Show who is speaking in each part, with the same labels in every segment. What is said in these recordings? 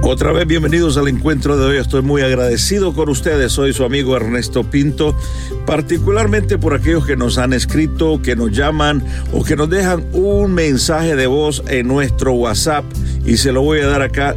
Speaker 1: Otra vez bienvenidos al encuentro de hoy. Estoy muy agradecido con ustedes. Soy su amigo Ernesto Pinto, particularmente por aquellos que nos han escrito, que nos llaman o que nos dejan un mensaje de voz en nuestro WhatsApp, y se lo voy a dar acá,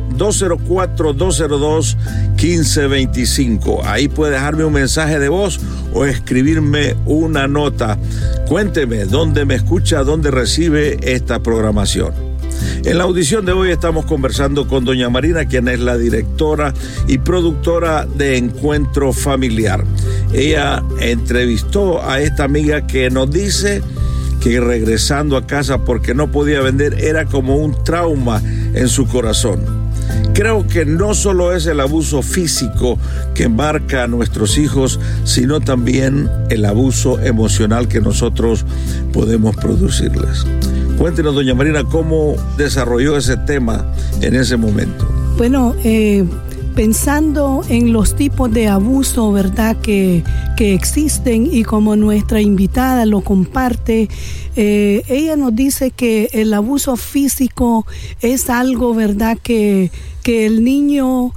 Speaker 1: 204-202-1525. Ahí puede dejarme un mensaje de voz o escribirme una nota. Cuénteme dónde me escucha, dónde recibe esta programación. En la audición de hoy estamos conversando con doña Marina, quien es la directora y productora de Encuentro Familiar. Ella entrevistó a esta amiga que nos dice que regresando a casa porque no podía vender era como un trauma en su corazón. Creo que no solo es el abuso físico que marca a nuestros hijos, sino también el abuso emocional que nosotros podemos producirles. Cuéntenos, doña Marina, cómo desarrolló ese tema en ese momento.
Speaker 2: Bueno, pensando en los tipos de abuso, ¿verdad?, que existen, y como nuestra invitada lo comparte, ella nos dice que el abuso físico es algo, ¿verdad?, que el niño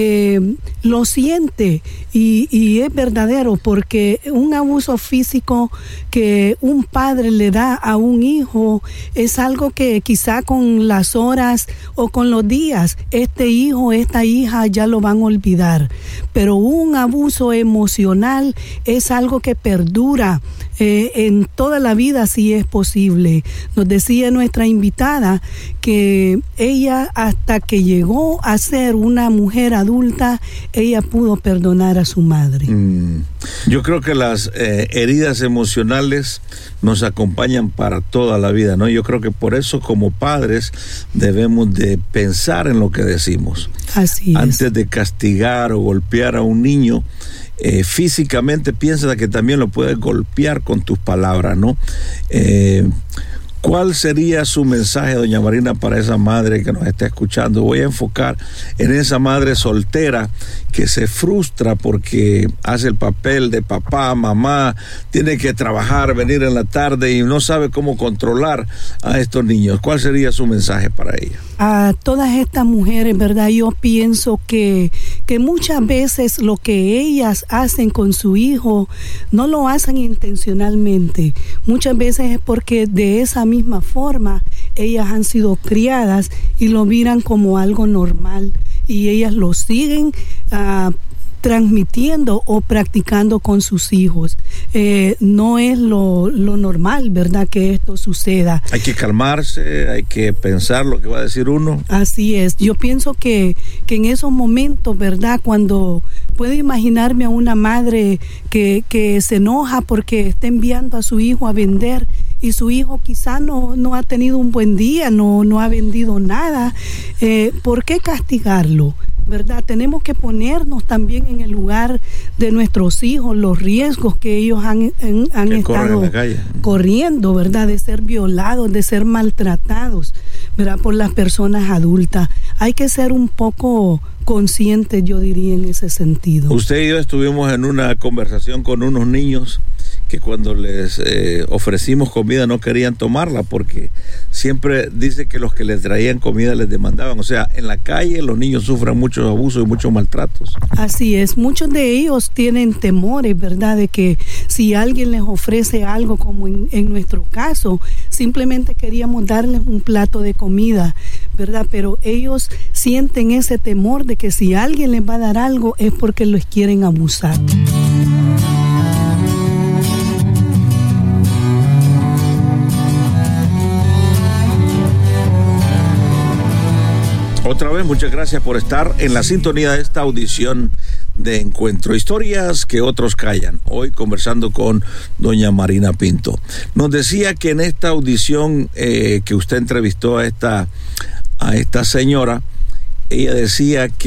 Speaker 2: lo siente y es verdadero, porque un abuso físico que un padre le da a un hijo es algo que quizá con las horas o con los días este hijo, esta hija ya lo van a olvidar, pero un abuso emocional es algo que perdura en toda la vida, si es posible. Nos decía nuestra invitada que ella, hasta que llegó a ser una mujer adulta, ella pudo perdonar a su madre.
Speaker 1: Yo creo que las heridas emocionales nos acompañan para toda la vida, ¿no? Yo creo que por eso, como padres, debemos de pensar en lo que decimos.
Speaker 2: Así es.
Speaker 1: Antes de castigar o golpear a un niño, físicamente piensa que también lo puedes golpear con tus palabras, ¿no? ¿Cuál sería su mensaje, doña Marina, para esa madre que nos está escuchando? Voy a enfocar en esa madre soltera que se frustra porque hace el papel de papá, mamá, tiene que trabajar, venir en la tarde y no sabe cómo controlar a estos niños. ¿Cuál sería su mensaje para ella?
Speaker 2: A todas estas mujeres, ¿verdad? Yo pienso que muchas veces lo que ellas hacen con su hijo no lo hacen intencionalmente. Muchas veces es porque de esa misma forma ellas han sido criadas y lo miran como algo normal, y ellas lo siguen transmitiendo o practicando con sus hijos. No es lo normal, ¿verdad?, que esto suceda.
Speaker 1: Hay que calmarse, hay que pensar lo que va a decir uno.
Speaker 2: Así es. Yo pienso que en esos momentos, ¿verdad?, cuando puedo imaginarme a una madre que se enoja porque está enviando a su hijo a vender, y su hijo quizá no ha tenido un buen día, no ha vendido nada, ¿por qué castigarlo? ¿Verdad? Tenemos que ponernos también en el lugar de nuestros hijos, los riesgos que ellos han estado corriendo, ¿verdad?, de ser violados, de ser maltratados, ¿verdad?, por las personas adultas. Hay que ser un poco conscientes, yo diría, en ese sentido.
Speaker 1: Usted y yo estuvimos en una conversación con unos niños que cuando les ofrecimos comida no querían tomarla, porque siempre dice que los que les traían comida les demandaban. O sea, en la calle los niños sufren muchos abusos y muchos maltratos.
Speaker 2: Así es, muchos de ellos tienen temores, ¿verdad?, de que si alguien les ofrece algo, como en nuestro caso, simplemente queríamos darles un plato de comida, ¿verdad? Pero ellos sienten ese temor de que si alguien les va a dar algo es porque los quieren abusar.
Speaker 1: Otra vez, muchas gracias por estar en la sintonía de esta audición de Encuentro. Historias que otros callan. Hoy conversando con doña Marina Pinto. Nos decía que en esta audición que usted entrevistó a esta señora, ella decía que